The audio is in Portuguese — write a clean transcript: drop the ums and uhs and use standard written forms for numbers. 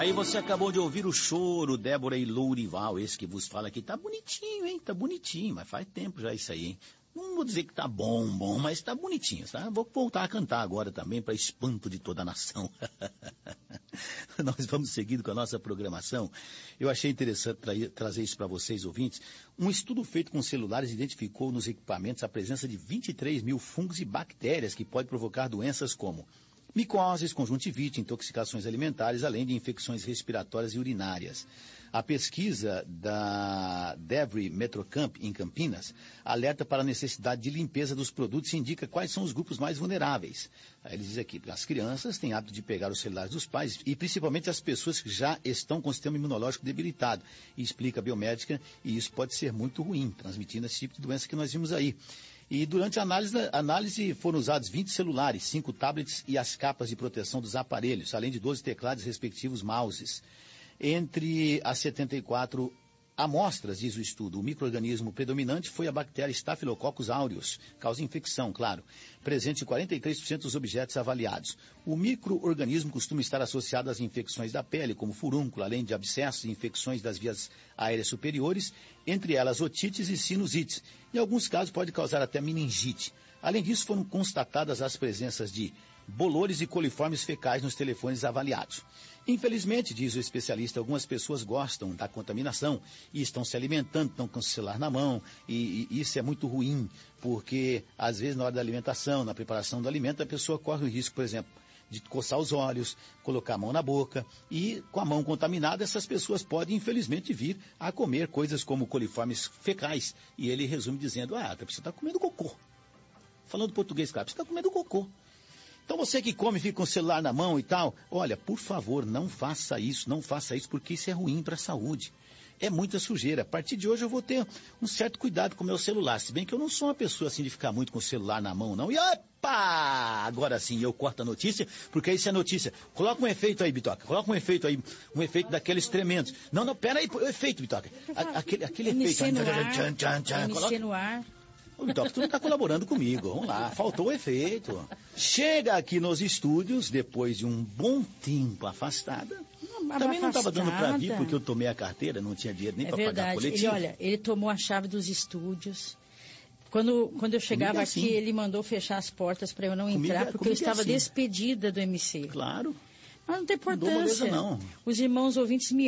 Aí você acabou de ouvir o choro, Débora e Lourival, esse que vos fala aqui. Tá bonitinho, hein? Tá bonitinho, mas faz tempo já isso aí, hein? Não vou dizer que tá bom, mas tá bonitinho, tá? Vou voltar a cantar agora também para espanto de toda a nação. Nós vamos seguindo com a nossa programação. Eu achei interessante trazer isso para vocês, ouvintes. Um estudo feito com celulares identificou nos equipamentos a presença de 23 mil fungos e bactérias que podem provocar doenças como micoses, conjuntivite, intoxicações alimentares, além de infecções respiratórias e urinárias. A pesquisa da Devry Metrocamp, em Campinas, alerta para a necessidade de limpeza dos produtos e indica quais são os grupos mais vulneráveis. Aí ele diz aqui, as crianças têm hábito de pegar os celulares dos pais e principalmente as pessoas que já estão com o sistema imunológico debilitado. E explica a biomédica, e isso pode ser muito ruim, transmitindo esse tipo de doença que nós vimos aí. E durante a análise foram usados 20 celulares, 5 tablets e as capas de proteção dos aparelhos, além de 12 teclados e respectivos mouses. Entre as 74 amostras, diz o estudo, o micro-organismo predominante foi a bactéria Staphylococcus aureus, causa infecção, claro, presente em 43% dos objetos avaliados. O micro-organismo costuma estar associado às infecções da pele, como furúnculo, além de abscessos e infecções das vias aéreas superiores, entre elas otites e sinusites. Em alguns casos pode causar até meningite. Além disso, foram constatadas as presenças de bolores e coliformes fecais nos telefones avaliados. Infelizmente, diz o especialista, algumas pessoas gostam da contaminação e estão se alimentando, estão com o celular na mão, e isso é muito ruim, porque às vezes na hora da alimentação, na preparação do alimento, a pessoa corre o risco, por exemplo, de coçar os olhos, colocar a mão na boca, e com a mão contaminada, essas pessoas podem, infelizmente, vir a comer coisas como coliformes fecais. E ele resume dizendo, você está comendo cocô. Falando português, claro, você está comendo cocô. Então você que come, fica com o celular na mão e tal, olha, por favor, não faça isso, porque isso é ruim para a saúde. É muita sujeira. A partir de hoje eu vou ter um certo cuidado com o meu celular, se bem que eu não sou uma pessoa assim de ficar muito com o celular na mão, não. E opa! Agora sim, eu corto a notícia, porque isso é notícia. Coloca um efeito aí, Bitoca, coloca um efeito aí, um efeito daqueles tremendos. Não, pera aí, o efeito, Bitoca. Aquele efeito. MC no ar. Ô, Bitoca, tu não está colaborando comigo, vamos lá, faltou o efeito. Chega aqui nos estúdios, depois de um bom tempo afastada. Também não estava dando para vir, porque eu tomei a carteira, não tinha dinheiro nem para pagar coletivo. Ele tomou a chave dos estúdios. Quando eu chegava aqui, ele mandou fechar as portas para eu não entrar, porque eu estava despedida do MC. Claro. Mas não tem importância. Não dou moleza, não. Os irmãos ouvintes me